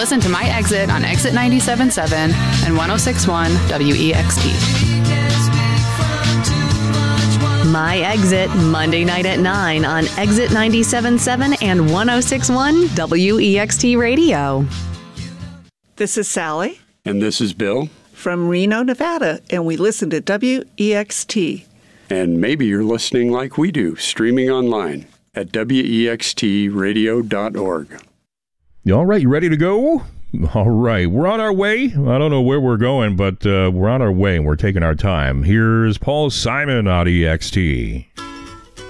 Listen to My Exit on Exit 97.7 and 106.1 WEXT. My Exit, Monday night at 9 on Exit 97.7 and 106.1 WEXT Radio. This is Sally. And this is Bill. From Reno, Nevada, and we listen to WEXT. And maybe you're listening like we do, streaming online at wextradio.org. All right, you ready to go? All right, we're on our way. I don't know where we're going, but we're on our way and we're taking our time. Here's Paul Simon on EXT.